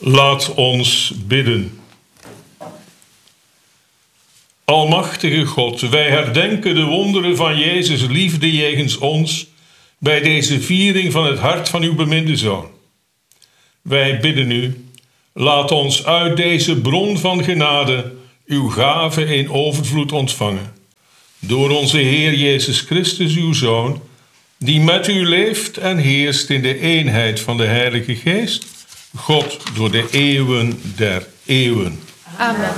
Laat ons bidden. Almachtige God, wij herdenken de wonderen van Jezus' liefde jegens ons bij deze viering van het hart van uw beminde Zoon. Wij bidden u, laat ons uit deze bron van genade uw gave in overvloed ontvangen. Door onze Heer Jezus Christus, uw Zoon, die met u leeft en heerst in de eenheid van de Heilige Geest, God door de eeuwen der eeuwen. Amen.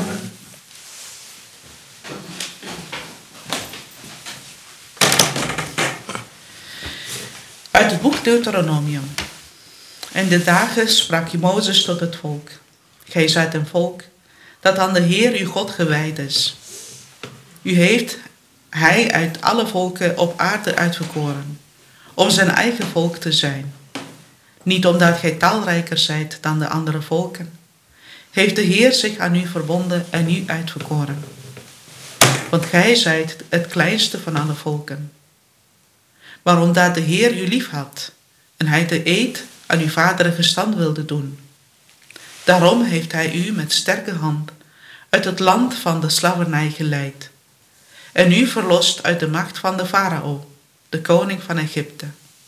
Uit het boek Deuteronomium. In de dagen sprak Mozes tot het volk. Gij zijt een volk dat aan de Heer uw God gewijd is. U heeft hij uit alle volken op aarde uitverkoren, om zijn eigen volk te zijn. Niet omdat gij talrijker zijt dan de andere volken, heeft de Heer zich aan u verbonden en u uitverkoren. Want gij zijt het kleinste van alle volken. Maar omdat de Heer u lief had en hij de eed aan uw vaderen gestand wilde doen. Daarom heeft hij u met sterke hand uit het land van de slavernij geleid en u verlost uit de macht van de farao, de koning van Egypte.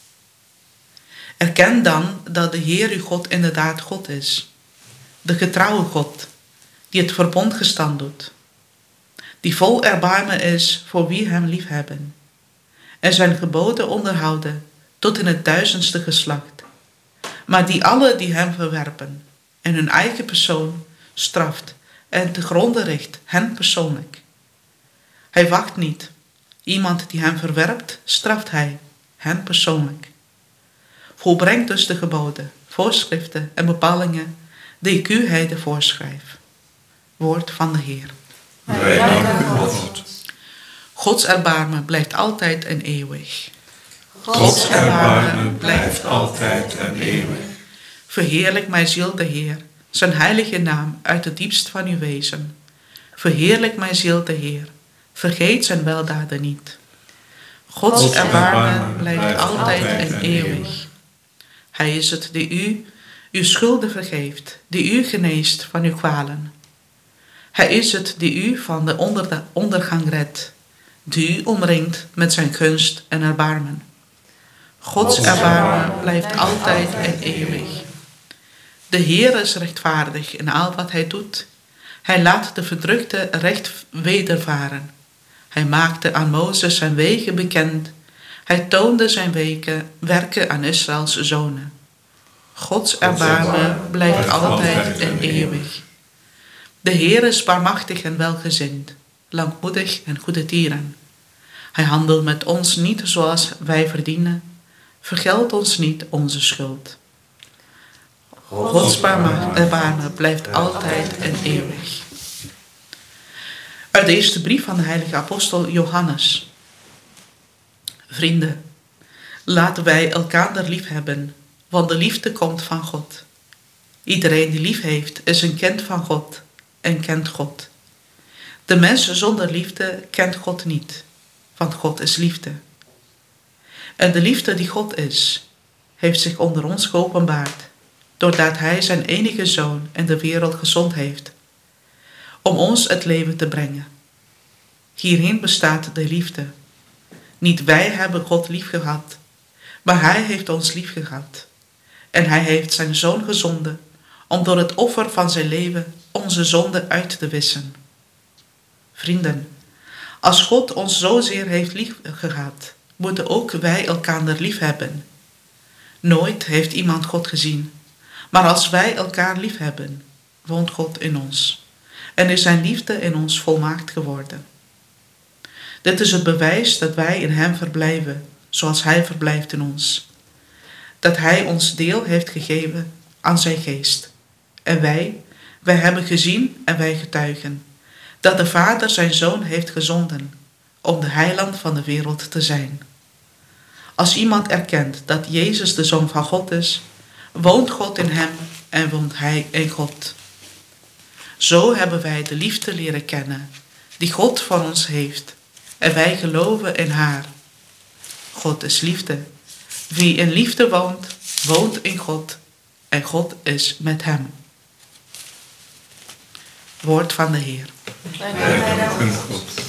Erken dan dat de Heer uw God inderdaad God is, de getrouwe God, die het verbond gestand doet, die vol erbarmen is voor wie hem liefhebben en zijn geboden onderhouden tot in het 1000ste geslacht, maar die alle die hem verwerpen en hun eigen persoon straft en te gronde richt, hen persoonlijk. Hij wacht niet. Iemand die hem verwerpt, straft hij, hen persoonlijk. Volbrengt dus de geboden, voorschriften en bepalingen die ik u heden voorschrijf. Woord van de Heer. Wij danken God. Gods erbarmen blijft altijd en eeuwig. Gods erbarmen blijft altijd en eeuwig. Verheerlijk mijn ziel de Heer, zijn heilige naam uit het diepst van uw wezen. Verheerlijk mijn ziel de Heer, vergeet zijn weldaden niet. Gods erbarmen blijft altijd en eeuwig. Hij is het die u uw schulden vergeeft, die u geneest van uw kwalen. Hij is het die u van de ondergang redt, die u omringt met zijn gunst en erbarmen. Gods erbarmen blijft altijd en eeuwig. De Heer is rechtvaardig in al wat hij doet. Hij laat de verdrukte recht wedervaren. Hij maakte aan Mozes zijn wegen bekend. Hij toonde zijn werken aan Israëls zonen. Gods erbarmen blijft altijd en eeuwig. De Heer is barmachtig en welgezind, langmoedig en goede tieren. Hij handelt met ons niet zoals wij verdienen. Vergeld ons niet onze schuld. Gods erbarmen blijft altijd en eeuwig. Uit de eerste brief van de heilige apostel Johannes. Vrienden, laten wij elkaar lief hebben, want de liefde komt van God. Iedereen die lief heeft, is een kind van God en kent God. De mens zonder liefde kent God niet, want God is liefde. En de liefde die God is, heeft zich onder ons geopenbaard, doordat hij zijn enige Zoon in de wereld gezond heeft, om ons het leven te brengen. Hierin bestaat de liefde. Niet wij hebben God lief gehad, maar hij heeft ons lief gehad. En hij heeft zijn Zoon gezonden, om door het offer van zijn leven onze zonde uit te wissen. Vrienden, als God ons zozeer heeft lief gehad, moeten ook wij elkaar lief hebben. Nooit heeft iemand God gezien, maar als wij elkaar lief hebben, woont God in ons en is zijn liefde in ons volmaakt geworden. Dit is het bewijs dat wij in hem verblijven, zoals hij verblijft in ons. Dat hij ons deel heeft gegeven aan zijn geest. En wij hebben gezien en wij getuigen, dat de Vader zijn Zoon heeft gezonden, om de heiland van de wereld te zijn. Als iemand erkent dat Jezus de Zoon van God is, woont God in hem en woont hij in God. Zo hebben wij de liefde leren kennen, die God voor ons heeft, en wij geloven in haar. God is liefde. Wie in liefde woont, woont in God, en God is met hem. Woord van de Heer. Wij danken God.